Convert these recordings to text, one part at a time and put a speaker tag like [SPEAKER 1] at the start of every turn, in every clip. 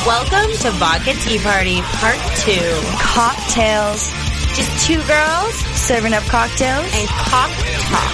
[SPEAKER 1] Welcome to Vodka Tea Party Part 2.
[SPEAKER 2] Cocktails.
[SPEAKER 1] Just two girls
[SPEAKER 2] Serving up cocktails.
[SPEAKER 1] and cock talk.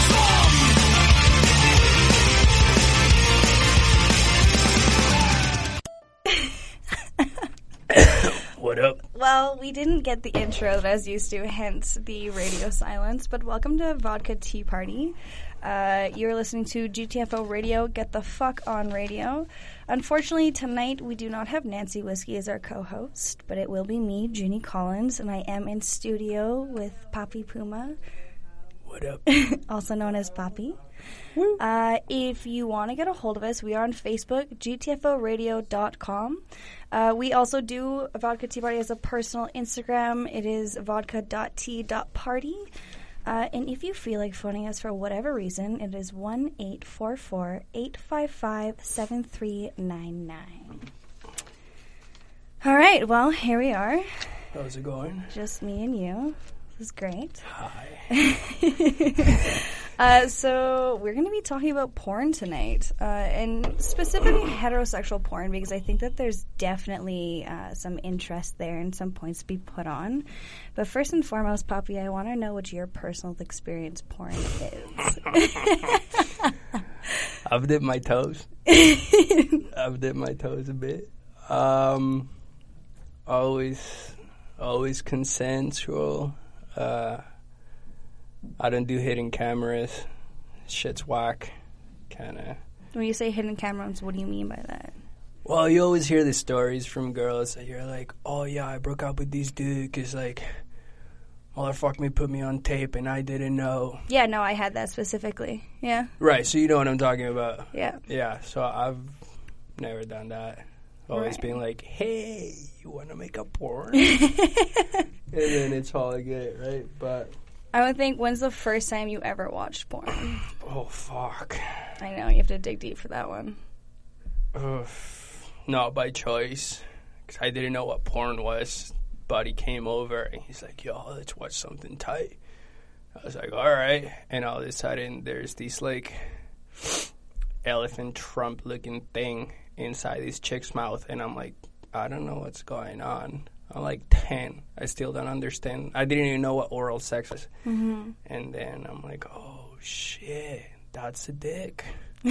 [SPEAKER 3] What up?
[SPEAKER 2] Well, we didn't get the intro that I was used to, hence the radio silence, but welcome to Vodka Tea Party. You're listening to GTFO Radio, Get the Fuck on Radio. Unfortunately, tonight we do not have Nancy Whiskey as our co-host, but it will be me, Ginny Collins, and I am in studio with Papi Puma,
[SPEAKER 3] What up?
[SPEAKER 2] also known as Papi. If you want to get a hold of us, we are on Facebook, gtforadio.com. We also do Vodka Tea Party as a personal Instagram. It is vodka.tea.party. And if you feel like phoning us for whatever reason, it is 1-844-855-7399. All right, well, here we are.
[SPEAKER 3] How's it going?
[SPEAKER 2] Just me and you. This is great.
[SPEAKER 3] Hi.
[SPEAKER 2] So we're going to be talking about porn tonight, and specifically heterosexual porn, because I think that there's definitely some interest there and some points to be put on. But first and foremost, Papi, I want to know what your personal experience porn is.
[SPEAKER 3] I've dipped my toes. I've dipped my toes a bit. Always consensual. I don't do hidden cameras. Shit's whack. Kinda.
[SPEAKER 2] When you say hidden cameras, what do you mean by that?
[SPEAKER 3] Well, you always hear the stories from girls that you're like, oh yeah, I broke up with these dudes because like, motherfucker me put me on tape and I didn't know.
[SPEAKER 2] Yeah, no, I had that specifically. Yeah.
[SPEAKER 3] Right, so you know what I'm talking about.
[SPEAKER 2] Yeah.
[SPEAKER 3] Yeah, so I've never done that. Always
[SPEAKER 2] Right.
[SPEAKER 3] being like, hey, you want to make a porn? And then it's all I get, right? But
[SPEAKER 2] I would think, when's the first time you ever watched porn?
[SPEAKER 3] oh, fuck.
[SPEAKER 2] I know, you have to dig deep for that one.
[SPEAKER 3] Ugh. Not by choice, because I didn't know what porn was. Buddy came over, and he's like, yo, let's watch something tight. I was like, all right. And all of a sudden, there's this, like, elephant trump-looking thing inside this chick's mouth. And I'm like, I don't know what's going on. I'm like 10. I still don't understand. I didn't even know what oral sex was. Mm-hmm. And then I'm like, oh, shit, that's a dick.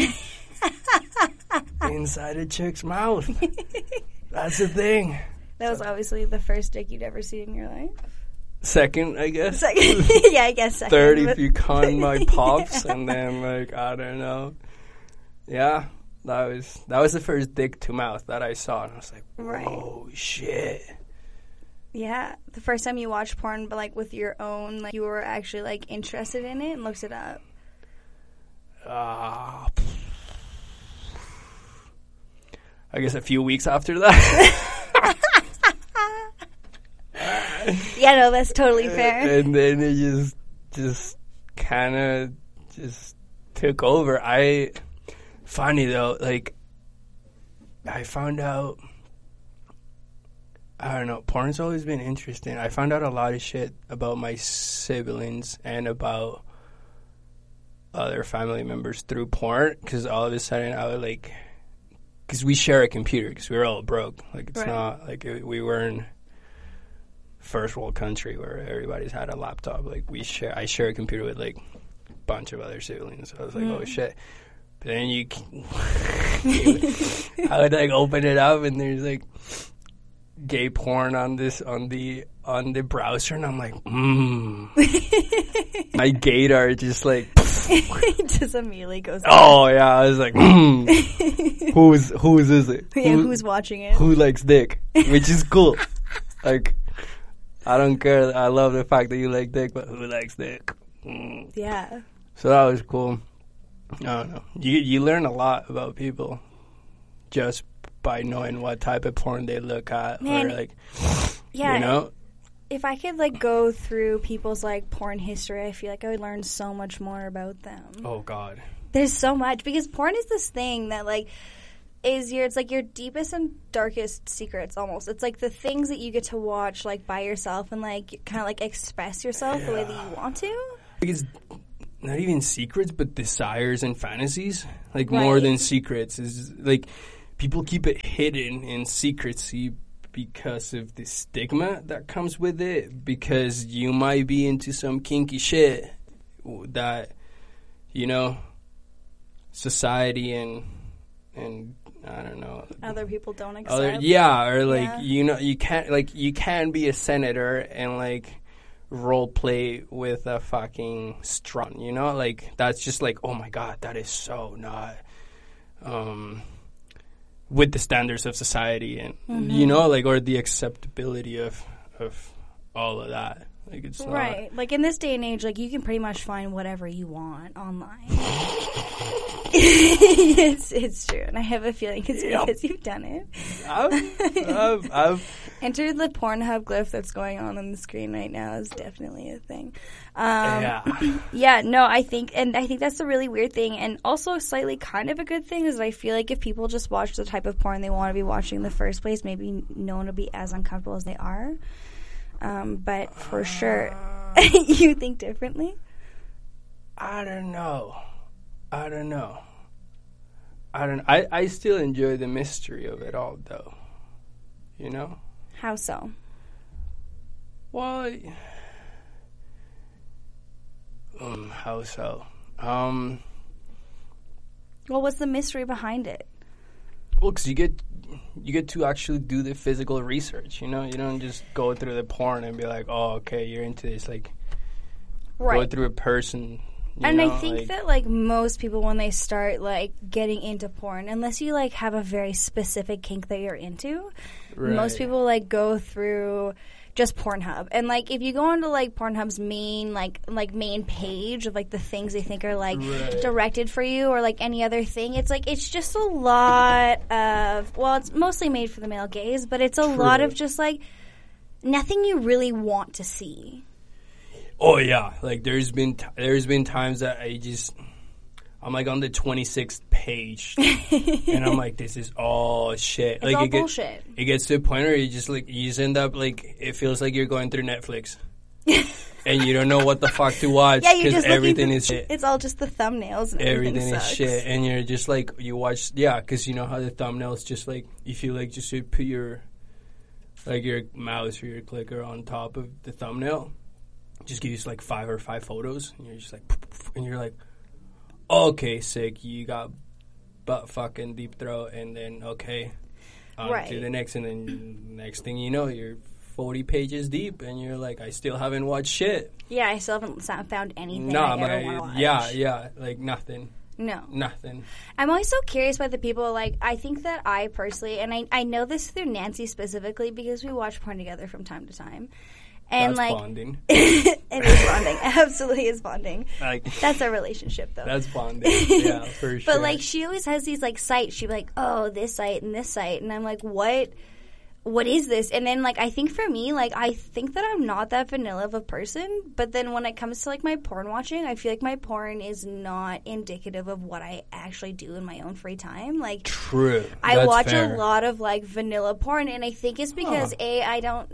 [SPEAKER 3] Inside a chick's mouth. That's the thing.
[SPEAKER 2] That was obviously the first dick you'd ever seen in your life.
[SPEAKER 3] Second, I guess.
[SPEAKER 2] Second. Yeah, I guess second.
[SPEAKER 3] Third,
[SPEAKER 2] but-
[SPEAKER 3] if you count my pops. And then, like, I don't know. Yeah, that was the first dick to mouth that I saw. And I was like, whoa, shit.
[SPEAKER 2] Yeah, the first time you watched porn, but like with your own, like you were actually like interested in it and looked it up.
[SPEAKER 3] I guess a few weeks after that.
[SPEAKER 2] Yeah, no, that's totally fair.
[SPEAKER 3] And then it just kind of just took over. Funny though, like, I found out, I don't know, porn's always been interesting. I found out a lot of shit about my siblings and about other family members through porn, because all of a sudden I would like, because we share a computer, because we were all broke. Like, it's
[SPEAKER 2] Right.
[SPEAKER 3] not, like, we were in first world country where everybody's had a laptop. Like, I share a computer with, like, a bunch of other siblings. So I was like, oh, shit. But then I would, like, open it up, and there's, like, gay porn on the browser, and I'm like, my gaydar just like
[SPEAKER 2] Just immediately goes.
[SPEAKER 3] oh yeah, I was like, whose is it?
[SPEAKER 2] Yeah, who's watching it?
[SPEAKER 3] Who likes dick? Which is cool. Like, I don't care. I love the fact that you like dick, but who likes dick?
[SPEAKER 2] Yeah.
[SPEAKER 3] So that was cool. I don't know. You learn a lot about people just by knowing what type of porn they look at.
[SPEAKER 2] Man,
[SPEAKER 3] or like,
[SPEAKER 2] yeah.
[SPEAKER 3] you know?
[SPEAKER 2] If I could like go through people's like porn history, I feel like I would learn so much more about them.
[SPEAKER 3] Oh God.
[SPEAKER 2] There's so much, because porn is this thing that like it's like your deepest and darkest secrets almost. It's like the things that you get to watch like by yourself and like kind of like express yourself the way that you want to.
[SPEAKER 3] It's not even secrets, but desires and fantasies. Like,
[SPEAKER 2] Right.
[SPEAKER 3] more than secrets. Is like, people keep it hidden in secrecy because of the stigma that comes with it, because you might be into some kinky shit that, you know, society and I don't know,
[SPEAKER 2] other people don't accept.
[SPEAKER 3] Or like, you know, you can't be a senator and like role play with a fucking strut, you know, like that's just like, oh my god, that is so not with the standards of society and you know, like, or the acceptability of all of that. Like, it's
[SPEAKER 2] right.
[SPEAKER 3] not.
[SPEAKER 2] Like in this day and age, like you can pretty much find whatever you want online. It's true, and I have a feeling it's because you've done it.
[SPEAKER 3] I've
[SPEAKER 2] Enter the Pornhub glyph that's going on the screen right now is definitely a thing.
[SPEAKER 3] yeah.
[SPEAKER 2] No, I think that's a really weird thing, and also slightly kind of a good thing is I feel like if people just watch the type of porn they want to be watching in the first place, maybe no one will be as uncomfortable as they are. But for sure, you think differently?
[SPEAKER 3] I don't know. I still enjoy the mystery of it all, though. You know?
[SPEAKER 2] How so?
[SPEAKER 3] Well, how so?
[SPEAKER 2] Well, what's the mystery behind it?
[SPEAKER 3] Well, because you get to actually do the physical research, you know? You don't just go through the porn and be like, oh, okay, you're into this. Like, go through a person.
[SPEAKER 2] And I think that, like, most people, when they start, like, getting into porn, unless you, like, have a very specific kink that you're into, most people, like, go through just Pornhub. And, like, if you go onto, like, Pornhub's main, like main page of, like, the things they think are, like, directed for you or, like, any other thing, it's, like, it's just a lot of, well, it's mostly made for the male gaze, but it's a lot of just, like, nothing you really want to see.
[SPEAKER 3] Oh yeah, like there's been times that I'm like on the 26th page, and I'm like, this is all shit.
[SPEAKER 2] It's
[SPEAKER 3] like
[SPEAKER 2] all bullshit.
[SPEAKER 3] It gets to a point where you just end up like it feels like you're going through Netflix, and you don't know what the fuck to watch because everything is shit.
[SPEAKER 2] It's all just the thumbnails. And
[SPEAKER 3] everything
[SPEAKER 2] sucks.
[SPEAKER 3] is shit, and you're just like you watch because you know how the thumbnails just like if you like just put your mouse or your clicker on top of the thumbnail. Just give you like 5 photos, and you're just like, and you're like, okay, sick. You got butt fucking deep throat, and then to the next, and then next thing you know, you're 40 pages deep, and you're like, I still haven't watched shit.
[SPEAKER 2] Yeah, I still haven't found anything I ever want to watch.
[SPEAKER 3] Yeah, like nothing.
[SPEAKER 2] No.
[SPEAKER 3] Nothing.
[SPEAKER 2] I'm always so curious about the people, like, I think that I personally, and I know this through Nancy specifically because we watch porn together from time to time. And
[SPEAKER 3] that's
[SPEAKER 2] like
[SPEAKER 3] bonding.
[SPEAKER 2] It is bonding. Absolutely is bonding.
[SPEAKER 3] Like,
[SPEAKER 2] that's our relationship, though.
[SPEAKER 3] That's bonding. Yeah, for sure.
[SPEAKER 2] But like, she always has these like sites. She'd be like, "Oh, this site and this site," and I'm like, What is this? And then, like, I think for me, like, I think that I'm not that vanilla of a person. But then when it comes to, like, my porn watching, I feel like my porn is not indicative of what I actually do in my own free time. Like,
[SPEAKER 3] true.
[SPEAKER 2] I watch a lot of, like, vanilla porn. And I think it's because, I don't...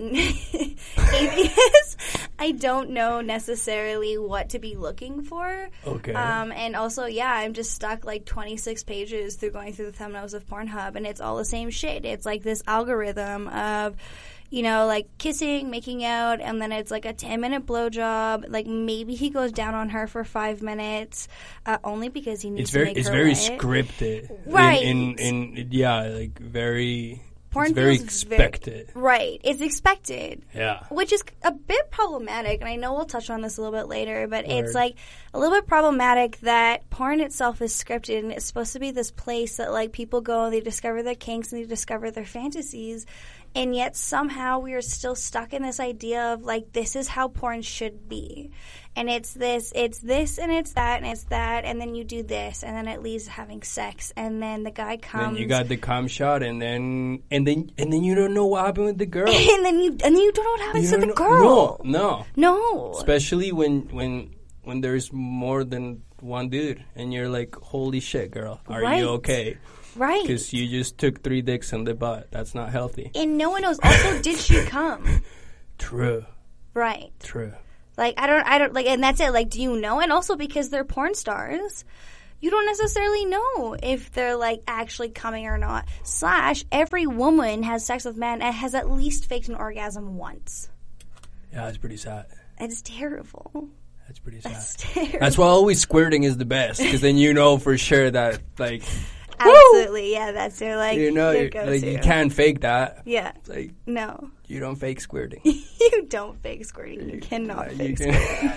[SPEAKER 2] because I don't know necessarily what to be looking for.
[SPEAKER 3] Okay.
[SPEAKER 2] And also, I'm just stuck, like, 26 pages through going through the thumbnails of Pornhub. And it's all the same shit. It's, like, this algorithm of, you know, like kissing, making out, and then it's like a 10-minute blowjob. Like maybe he goes down on her for 5 minutes, only because he needs to make her
[SPEAKER 3] It's very
[SPEAKER 2] wet.
[SPEAKER 3] scripted,
[SPEAKER 2] right?
[SPEAKER 3] Like very.
[SPEAKER 2] Porn
[SPEAKER 3] it's very expected.
[SPEAKER 2] Right. It's expected.
[SPEAKER 3] Yeah.
[SPEAKER 2] Which is a bit problematic, and I know we'll touch on this a little bit later, but it's like a little bit problematic that porn itself is scripted, and it's supposed to be this place that like people go and they discover their kinks and they discover their fantasies, and yet somehow we are still stuck in this idea of like this is how porn should be. And it's this, and it's that, and then you do this, and then it leads to having sex, and then the guy comes.
[SPEAKER 3] Then you got the cum shot, and then you don't know what happened with the girl.
[SPEAKER 2] and then you don't know what happens to the girl.
[SPEAKER 3] No. Especially when there's more than one dude, and you're like, holy shit, girl, are you okay?
[SPEAKER 2] Right.
[SPEAKER 3] Because you just took 3 dicks in the butt. That's not healthy.
[SPEAKER 2] And no one knows. Also, did she come?
[SPEAKER 3] True.
[SPEAKER 2] Right.
[SPEAKER 3] True.
[SPEAKER 2] Like, I don't, like, and that's it. Like, do you know? And also because they're porn stars, you don't necessarily know if they're, like, actually coming or not. / every woman has sex with men and has at least faked an orgasm once.
[SPEAKER 3] Yeah, it's pretty sad.
[SPEAKER 2] It's terrible.
[SPEAKER 3] That's pretty sad.
[SPEAKER 2] It's terrible.
[SPEAKER 3] That's why always squirting is the best, because then you know for sure that, like...
[SPEAKER 2] Absolutely, yeah, that's your, like,
[SPEAKER 3] you know,
[SPEAKER 2] your go-to.
[SPEAKER 3] like, you can't fake that.
[SPEAKER 2] Yeah.
[SPEAKER 3] It's like,
[SPEAKER 2] no.
[SPEAKER 3] you don't fake squirting.
[SPEAKER 2] You don't fake squirting. You cannot fake squirting.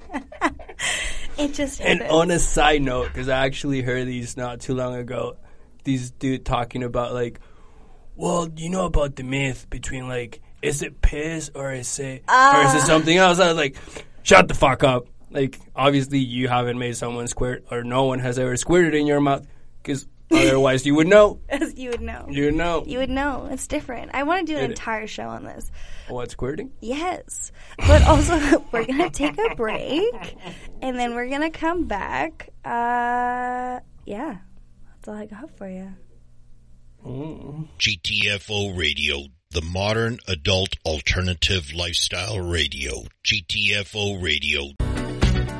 [SPEAKER 2] It just happens.
[SPEAKER 3] And on a side note, because I actually heard these not too long ago, these dude talking about, like, well, you know about the myth between, like, is it piss or is it something else? I was like, shut the fuck up. Like, obviously you haven't made someone squirt, or no one has ever squirted in your mouth, because otherwise you would know.
[SPEAKER 2] You would know.
[SPEAKER 3] You would know.
[SPEAKER 2] You would know. It's different. I want to do an entire show on this.
[SPEAKER 3] What, squirting?
[SPEAKER 2] Yes. But also, we're going to take a break, and then we're going to come back. Yeah. That's all I got for you.
[SPEAKER 4] GTFO Radio, the modern adult alternative lifestyle radio. GTFO Radio.